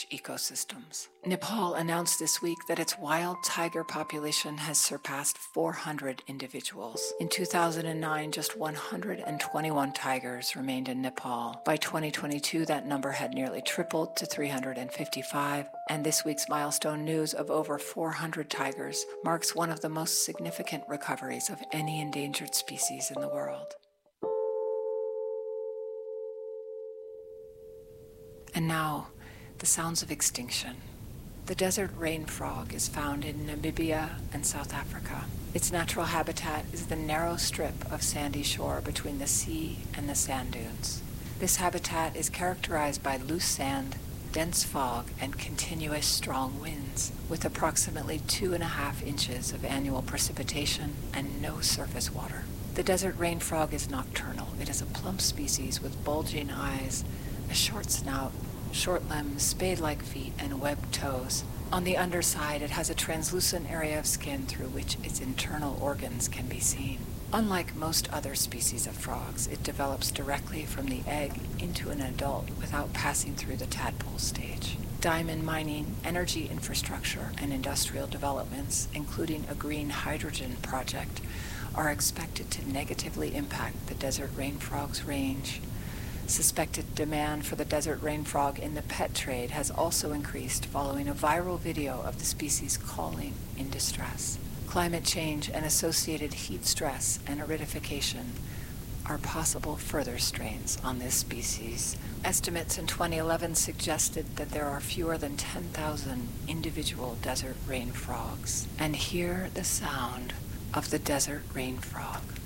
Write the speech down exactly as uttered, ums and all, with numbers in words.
ecosystems. Nepal announced this week that its wild tiger population has surpassed four hundred individuals. In two thousand nine, just one hundred twenty-one tigers remained in Nepal. By twenty twenty-two, that number had nearly tripled to three hundred fifty-five, and this week's milestone news of over four hundred tigers marks one of the most significant recoveries of any endangered species in the world. And now, the sounds of extinction. The desert rain frog is found in Namibia and South Africa. Its natural habitat is the narrow strip of sandy shore between the sea and the sand dunes. This habitat is characterized by loose sand, dense fog, and continuous strong winds, with approximately two and a half inches of annual precipitation and no surface water. The desert rain frog is nocturnal. It is a plump species with bulging eyes, a short snout, short limbs, spade-like feet, and webbed toes. On the underside, it has a translucent area of skin through which its internal organs can be seen. Unlike most other species of frogs, it develops directly from the egg into an adult without passing through the tadpole stage. Diamond mining, energy infrastructure, and industrial developments, including a green hydrogen project, are expected to negatively impact the desert rain frog's range. Suspected demand for the desert rain frog in the pet trade has also increased following a viral video of the species calling in distress. Climate change and associated heat stress and aridification are possible further strains on this species. Estimates in twenty eleven suggested that there are fewer than ten thousand individual desert rain frogs. And hear the sound of the desert rain frog.